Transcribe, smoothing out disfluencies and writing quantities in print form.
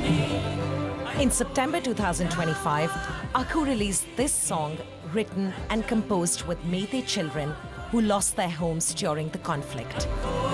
In September 2025, Akku released this song written and composed with Meitei children who lost their homes during the conflict.